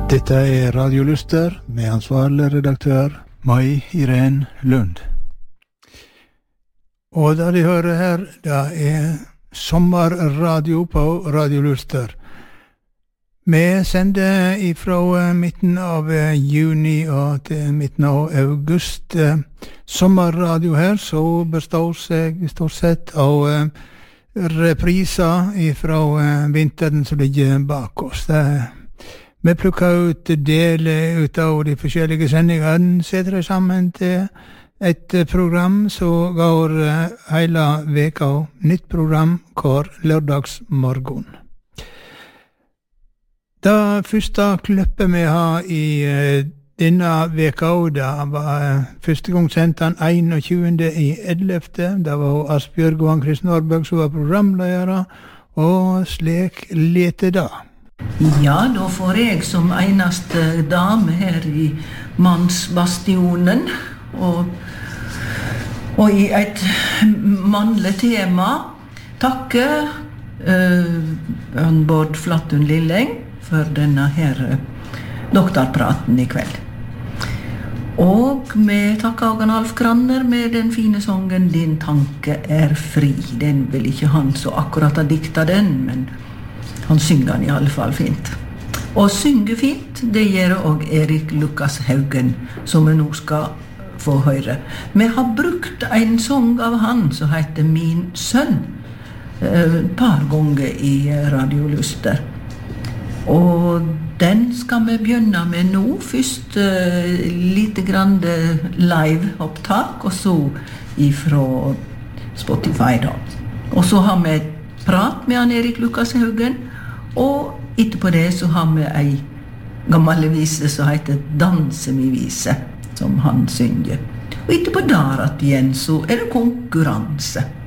Detta Radio Luster med ansvarlig redaktør Mai Irene Lund. Og det de hører her, det sommerradio på Radio Luster. Vi sender ifra midten av juni og til midten av august. Sommerradio her så består seg stort sett av repriser ifra vinteren som ligger bak oss. Vi plukker ut deler ut av de forskjellige sendingene, setter det sammen til et program som går hele veka, nytt program hver lørdagsmorgen. Det første klippet vi har i denne veka, det var første gang sendt den 21.11. Det var Asbjørg og Chris Norberg som var programledere, og slik lete da. Ja, da får jeg som eneste dame her i mannsbastionen og i et mannlig tema takke Bård Flattun Lilleng for denne her doktorpraten i kveld. Og vi takker også Alf Granner med den fine sangen «Din tanke er fri». Den vil ikke han så akkurat ha dikta den, men han synger den i alle fall fint. Og synge fint, det gjør også Erik Lukas Haugen, som vi nå skal få høre. Vi har brukt en sang av han som heter «Min sønn» et par ganger i Radio Luster. Og den skal vi begynne med nå. Først lite grann live opptak, og så ifra Spotify da. Og så har vi et prat med han Erik Lukas Haugen, og etterpå det så har vi en gammel vise som heter «Danse mi vise», som han synger. Og etterpå der at igjen så er det konkurranse.